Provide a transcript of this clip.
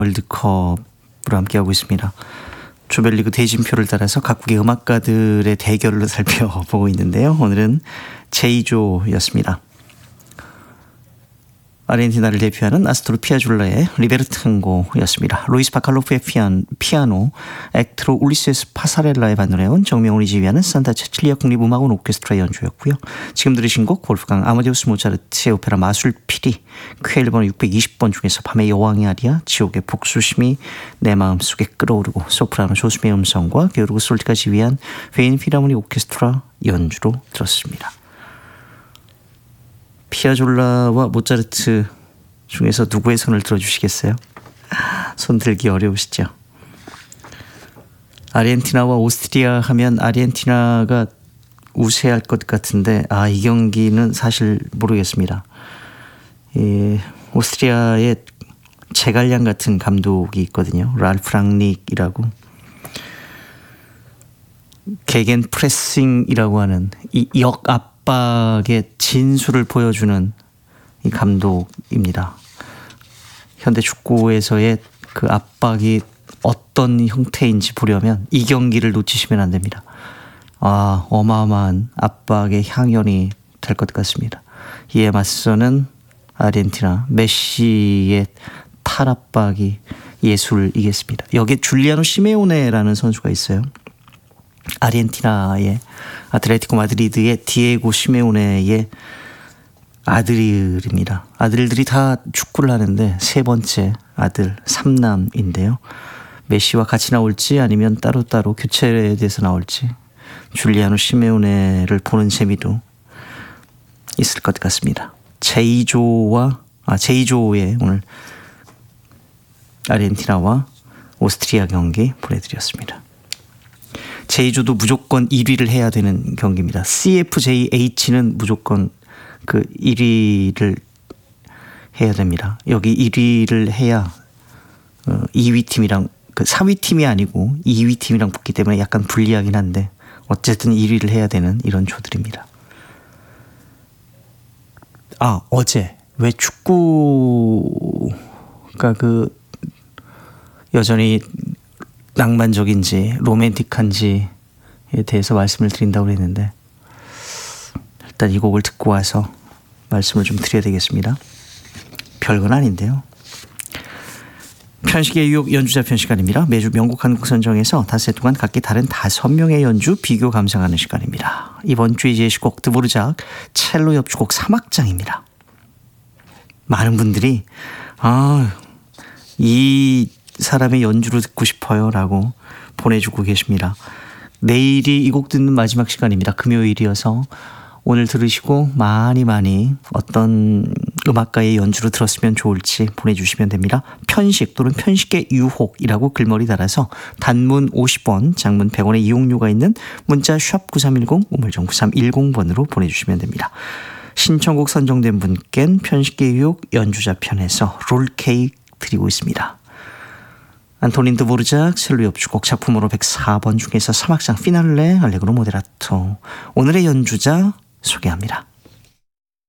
월드컵으로 함께하고 있습니다. 조별리그 대진표를 따라서 각국의 음악가들의 대결로 살펴보고 있는데요. 오늘은 제이조였습니다. 아르헨티나를 대표하는 아스토르 피아졸라의 리베르탄고였습니다. 루이스 바칼로프의 피아노, 액트로 울리세스 파사렐라의 반도네온, 정명훈이 지휘하는 산타 체칠리아 국립음악원 오케스트라 연주였고요. 지금 들으신 곡 볼프강 아마데우스 모차르트의 오페라 마술피리, 쾌 1번 620번 중에서 밤의 여왕의 아리아, 지옥의 복수심이 내 마음속에 끓어오르고, 소프라노 조수미의 음성과 게오르그 솔티가 지휘한 베인 필하모닉 오케스트라 연주로 들었습니다. 피아졸라와 모차르트 중에서 누구의 손을 들어주시겠어요? 손 들기 어려우시죠? 아르헨티나와 오스트리아 하면 아르헨티나가 우세할 것 같은데 이 경기는 사실 모르겠습니다. 오스트리아의 제갈량 같은 감독이 있거든요. 랄프 랑닉이라고. 게겐 프레싱이라고 하는 이 역압박의 진수를 보여주는 이 감독입니다. 현대 축구에서의 그 압박이 어떤 형태인지 보려면 이 경기를 놓치시면 안 됩니다. 어마어마한 압박의 향연이 될 것 같습니다. 이에 맞서는 아르헨티나 메시의 탈압박이 예술이겠습니다. 여기에 줄리아노 시메오네라는 선수가 있어요. 아르헨티나의 아틀레티코 마드리드의 디에고 시메오네의 아들입니다. 아들들이 다 축구를 하는데 세 번째 아들 3남인데요. 메시와 같이 나올지 아니면 따로따로 교체돼서 나올지 줄리아노 시메오네를 보는 재미도 있을 것 같습니다. 제이조의 오늘 아르헨티나와 오스트리아 경기 보내드렸습니다. 제이조도 무조건 1위를 해야 되는 경기입니다. CFJH는 무조건 그 1위를 해야 됩니다. 여기 1위를 해야 2위 팀이랑 그 4위 팀이 아니고 2위 팀이랑 붙기 때문에 약간 불리하긴 한데 어쨌든 1위를 해야 되는 이런 조들입니다. 어제 왜 축구가 여전히 낭만적인지 로맨틱한지에 대해서 말씀을 드린다고 했는데 일단 이 곡을 듣고 와서 말씀을 좀 드려야 되겠습니다. 별건 아닌데요. 편식의 유혹 연주자 편 시간입니다. 매주 명곡 한 곡 선정해서 닷새 동안 각기 다른 5명의 연주 비교 감상하는 시간입니다. 이번 주의 제시곡 드보르작 첼로 협주곡 3악장입니다. 많은 분들이 이 사람의 연주로 듣고 싶어요 라고 보내주고 계십니다. 내일이 이 곡 듣는 마지막 시간입니다. 금요일이어서 오늘 들으시고 많이 어떤 음악가의 연주로 들었으면 좋을지 보내주시면 됩니다. 편식 또는 편식의 유혹이라고 글머리 달아서 단문 50원, 장문 100원의 이용료가 있는 문자 샵 9310, 우물정 9310번으로 보내주시면 됩니다. 신청곡 선정된 분께는 편식의 유혹 연주자 편에서 롤케이크 드리고 있습니다. 안토닌 드보르작 첼로 협주곡 작품으로 104번 중에서 3악장 피날레 알레그로 모데라토, 오늘의 연주자 소개합니다.